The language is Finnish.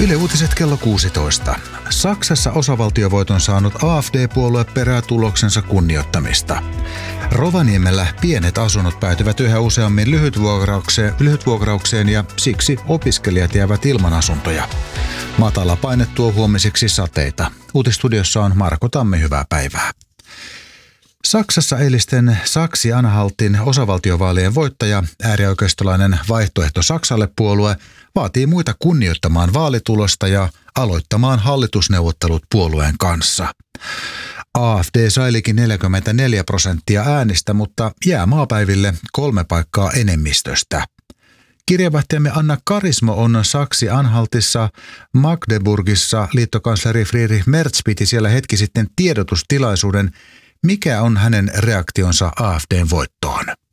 Yle Uutiset kello 16. Saksassa osavaltiovoiton saanut AfD-puolue perää tuloksensa kunnioittamista. Rovaniemellä pienet asunnot päätyvät yhä useammin lyhytvuokraukseen ja siksi opiskelijat jäävät ilman asuntoja. Matala paine tuo huomiseksi sateita. Uutistudiossa on Marko Tammi, hyvää päivää. Saksassa eilisten Saksi-Anhaltin osavaltiovaalien voittaja, äärioikeistolainen Vaihtoehto Saksalle -puolue, vaatii muita kunnioittamaan vaalitulosta ja aloittamaan hallitusneuvottelut puolueen kanssa. AfD sailikin 44% äänistä, mutta jää maapäiville 3 paikkaa enemmistöstä. Kirjeenvaihtajamme Anna Karismo on Saksi-Anhaltissa Magdeburgissa. Liittokansleri Friedrich Merz piti siellä hetki sitten tiedotustilaisuuden. Mikä on hänen reaktionsa AfD:n voittoon?